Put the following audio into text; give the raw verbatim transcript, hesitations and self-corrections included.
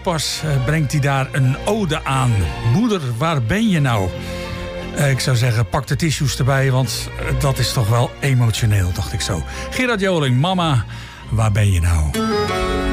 pas uh, brengt hij daar een ode aan. Moeder, waar ben je nou? Uh, ik zou zeggen, pak de tissues erbij, want uh, dat is toch wel emotioneel, dacht ik zo. Gerard Joling, mama, waar ben je nou?